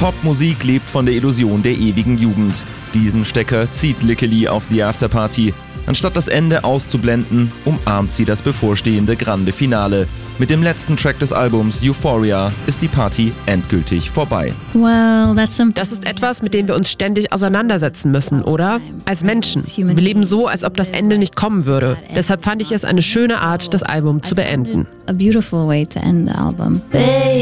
Popmusik lebt von der Illusion der ewigen Jugend. Diesen Stecker zieht Lickely auf The Afterparty. Anstatt das Ende auszublenden, umarmt sie das bevorstehende Grande Finale. Mit dem letzten Track des Albums Euphoria ist die Party endgültig vorbei. Das ist etwas, mit dem wir uns ständig auseinandersetzen müssen, oder? Als Menschen. Wir leben so, als ob das Ende nicht kommen würde. Deshalb fand ich es eine schöne Art, das Album zu beenden.